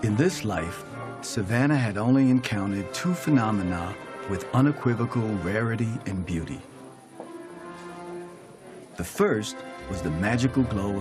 In this life, Savannah had only encountered two phenomena with unequivocal rarity and beauty. The first was the magical glow